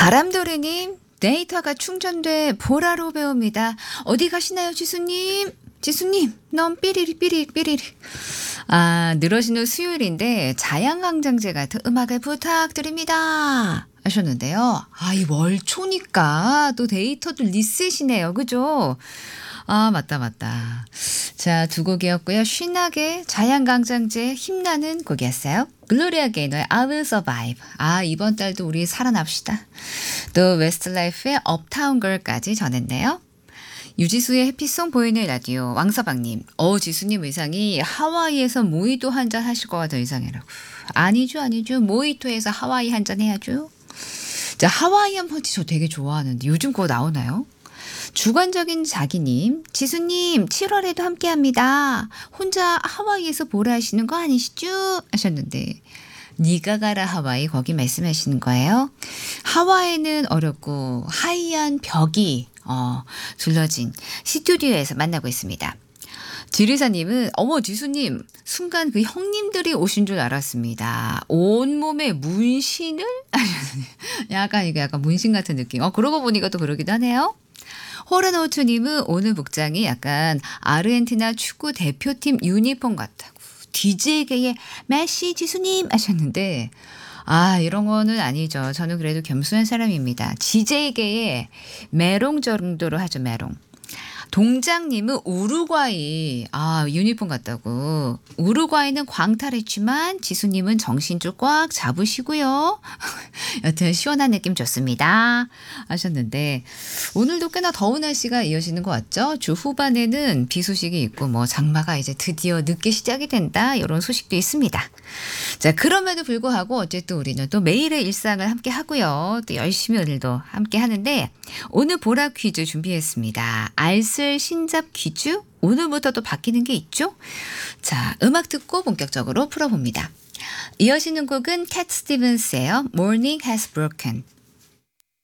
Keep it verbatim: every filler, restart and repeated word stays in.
바람돌이님, 데이터가 충전돼 보라로 배웁니다. 어디 가시나요, 지수님? 지수님, 넌 삐리리 삐리리 삐리리. 아, 늘어지는 수요일인데 자양강장제 같은 음악을 부탁드립니다 하셨는데요. 아, 이 월초니까 또 데이터도 리셋이네요. 그죠? 아, 맞다, 맞다. 자, 두 곡이었고요. 신나게 자양강장제 힘나는 곡이었어요. 글로리아 게이너의 I Will Survive. 아, 이번 달도 우리 살아납시다. 또 웨스트라이프의 업타운 걸까지 전했네요. 유지수의 해피송 보이는 라디오 왕서방님. 어 지수님 의상이 하와이에서 모히또 한잔 하실 것 같은 의상이라고. 아니죠 아니죠. 모히또에서 하와이 한잔 해야죠. 자, 하와이안 펀치 저 되게 좋아하는데 요즘 그거 나오나요? 주관적인 자기님. 지수님 칠월에도 함께합니다. 혼자 하와이에서 보라 하시는 거 아니시죠? 하셨는데 니가 가라 하와이 거기 말씀하시는 거예요? 하와이는 어렵고 하이안 벽이 어, 둘러진 스튜디오에서 만나고 있습니다. 지리사님은 어머 지수님 순간 그 형님들이 오신 줄 알았습니다. 온몸에 문신을? 약간 이게 약간 문신 같은 느낌. 어 그러고 보니까 또 그러기도 하네요. 호르노우트님은 오늘 복장이 약간 아르헨티나 축구 대표팀 유니폼 같다고. 디제이계의 메시 지수님 하셨는데 아 이런 거는 아니죠. 저는 그래도 겸손한 사람입니다. 지제이계의 메롱 정도로 하죠. 메롱. 동장님은 우루과이 아 유니폼 같다고. 우루과이는 광탈했지만 지수님은 정신줄 꽉 잡으시고요. 여튼 시원한 느낌 좋습니다 하셨는데 오늘도 꽤나 더운 날씨가 이어지는 것 같죠. 주 후반에는 비 소식이 있고 뭐 장마가 이제 드디어 늦게 시작이 된다 이런 소식도 있습니다. 자 그럼에도 불구하고 어쨌든 우리는 또 매일의 일상을 함께 하고요. 또 열심히 오늘도 함께 하는데 오늘 보라 퀴즈 준비했습니다. 알쓸 신잡 퀴즈 오늘부터 또 바뀌는 게 있죠. 자 음악 듣고 본격적으로 풀어봅니다. 이어지는 곡은 캣 스티븐스예요. Morning has broken.